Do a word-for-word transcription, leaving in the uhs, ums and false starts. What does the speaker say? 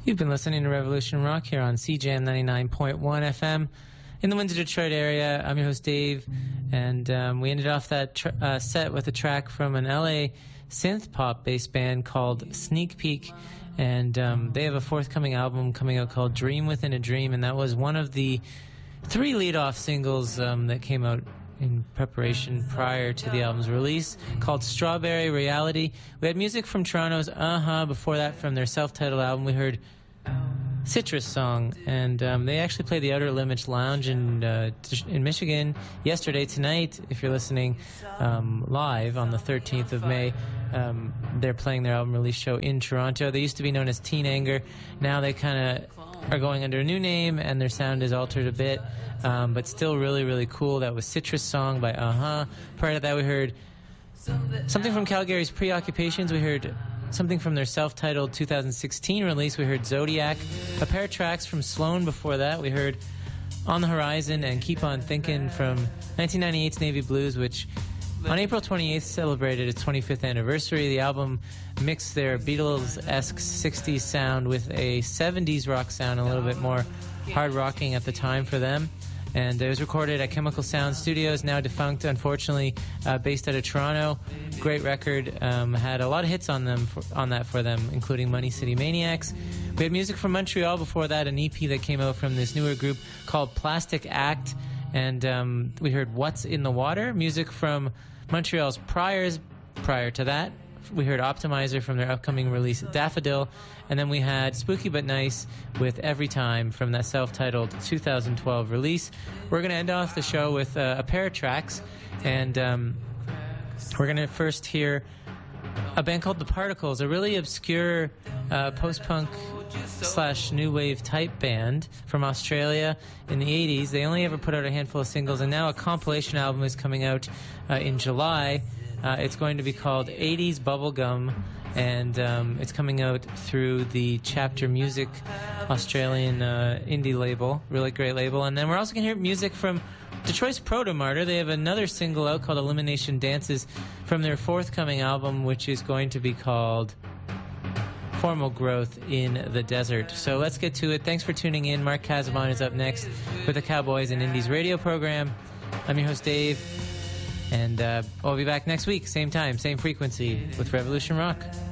You've been listening to Revolution Rock here on C J M ninety-nine point one F M in the Windsor, Detroit area. I'm your host, Dave, and um, we ended off that tr- uh, set with a track from an L A synth pop based band called Sneak Peek, and um, they have a forthcoming album coming out called Dream Within a Dream, and that was one of the three lead-off singles um, that came out in preparation prior to the album's release, called Strawberry Reality. We had music from Toronto's Uh-huh. Before that, from their self-titled album, we heard Citrus Song, and um, they actually played the Outer Limits Lounge in uh, in Michigan yesterday. Tonight, if you're listening um, live on the thirteenth of May, um, they're playing their album release show in Toronto. They used to be known as Teen Anger. Now they kind of are going under a new name, and their sound is altered a bit, um, but still really, really cool. That was Citrus Song by Uh-huh. Prior to that, we heard something from Calgary's Preoccupations. We heard something from their self-titled two thousand sixteen release. We heard Zodiac. A pair of tracks from Sloan before that. We heard On the Horizon and Keep On Thinking from nineteen ninety-eight's Navy Blues, which on April twenty-eighth celebrated its twenty-fifth anniversary. The album mixed their Beatles-esque sixties sound with a seventies rock sound, a little bit more hard rocking at the time for them. And it was recorded at Chemical Sound Studios, now defunct, unfortunately, uh, based out of Toronto. Great record. Um, had a lot of hits on them for, on that for them, including Money City Maniacs. We had music from Montreal before that, an E P that came out from this newer group called Plastic Act. And um, we heard What's in the Water, music from Montreal's Priors. Prior to that, we heard Optimizer from their upcoming release Daffodil, and then we had Spooky But Nice with Every Time from that self-titled two thousand twelve release. We're going to end off the show with uh, a pair of tracks, and um, we're going to first hear a band called The Particles, a really obscure uh, post-punk slash new wave type band from Australia in the eighties. They only ever put out a handful of singles, and now a compilation album is coming out uh, in July. Uh, it's going to be called eighties Bubblegum, and um, it's coming out through the Chapter Music Australian uh, indie label, really great label. And then we're also going to hear music from Detroit's Proto-Martyr. They have another single out called Elimination Dances from their forthcoming album, which is going to be called Formal Growth in the Desert. So let's get to it. Thanks for tuning in. Mark Casabon is up next with the Cowboys and Indies radio program. I'm your host, Dave. And uh, we'll be back next week, same time, same frequency, with Revolution Rock.